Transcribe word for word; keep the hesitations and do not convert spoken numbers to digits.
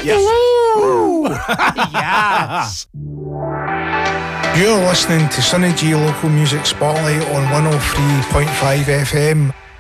Yes. You're listening to Sunny G Local Music Spotlight on one oh three point five F M.